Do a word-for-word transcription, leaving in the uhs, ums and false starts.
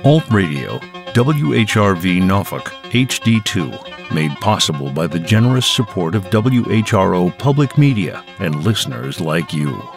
Alt Radio, W H R V Norfolk, H D two, made possible by the generous support of W H R O Public Media and listeners like you.